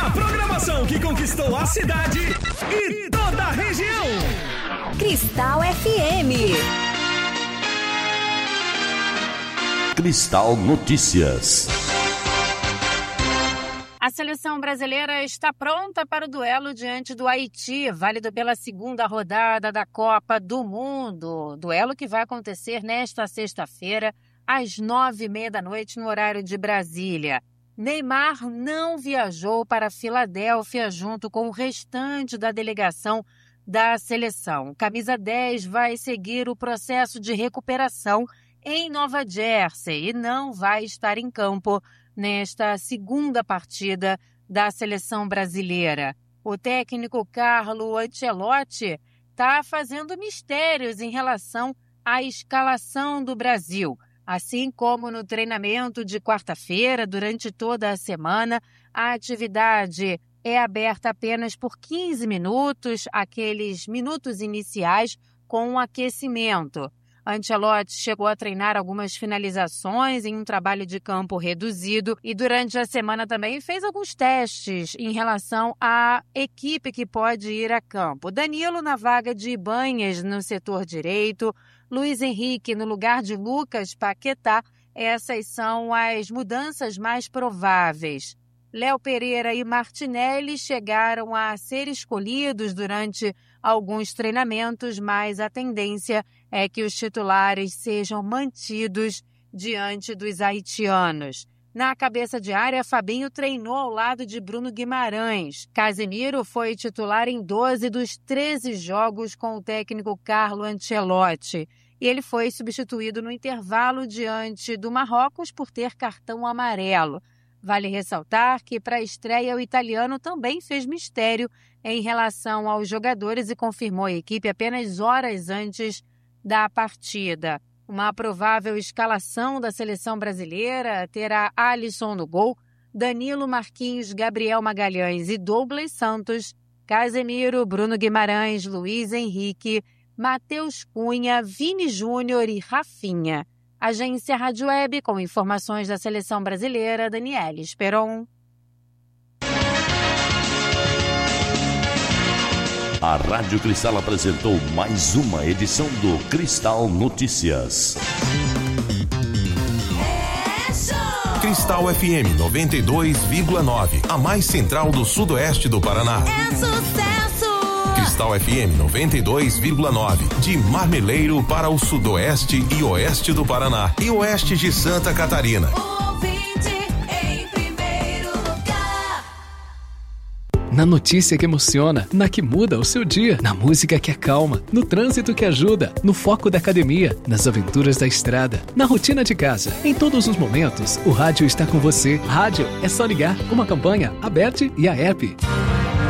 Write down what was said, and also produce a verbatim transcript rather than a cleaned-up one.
A programação que conquistou a cidade e toda a região. Cristal F M. Cristal Notícias. A seleção brasileira está pronta para o duelo diante do Haiti, válido pela segunda rodada da Copa do Mundo. Duelo que vai acontecer nesta sexta-feira, às nove e meia da noite, no horário de Brasília. Neymar não viajou para Filadélfia junto com o restante da delegação da seleção. Camisa dez vai seguir o processo de recuperação em Nova Jersey e não vai estar em campo nesta segunda partida da seleção brasileira. O técnico Carlo Ancelotti está fazendo mistérios em relação à escalação do Brasil. Assim como no treinamento de quarta-feira, durante toda a semana, a atividade é aberta apenas por quinze minutos, aqueles minutos iniciais com um aquecimento. Ancelotti chegou a treinar algumas finalizações em um trabalho de campo reduzido e durante a semana também fez alguns testes em relação à equipe que pode ir a campo. Danilo na vaga de Ibanhas no setor direito, Luiz Henrique no lugar de Lucas Paquetá. Essas são as mudanças mais prováveis. Léo Pereira e Martinelli chegaram a ser escolhidos durante alguns treinamentos, mas a tendência é que os titulares sejam mantidos diante dos haitianos. Na cabeça de área, Fabinho treinou ao lado de Bruno Guimarães. Casemiro foi titular em doze dos treze jogos com o técnico Carlo Ancelotti. E ele foi substituído no intervalo diante do Marrocos por ter cartão amarelo. Vale ressaltar que para a estreia o italiano também fez mistério em relação aos jogadores e confirmou a equipe apenas horas antes da partida. Uma provável escalação da seleção brasileira terá Alisson no gol, Danilo, Marquinhos, Gabriel Magalhães e Douglas Santos, Casemiro, Bruno Guimarães, Luiz Henrique, Matheus Cunha, Vini Júnior e Rafinha. Agência Rádio Web, com informações da seleção brasileira, Daniele Esperon. A Rádio Cristal apresentou mais uma edição do Cristal Notícias. Cristal F M noventa e dois vírgula nove, a mais central do sudoeste do Paraná. É sucesso! Cristal F M noventa e dois vírgula nove, de Marmeleiro para o sudoeste e oeste do Paraná e oeste de Santa Catarina. O ouvinte em primeiro lugar. Na notícia que emociona, na que muda o seu dia, na música que acalma, no trânsito que ajuda, no foco da academia, nas aventuras da estrada, na rotina de casa. Em todos os momentos, o rádio está com você. Rádio é só ligar, uma campanha, Aberte e a app.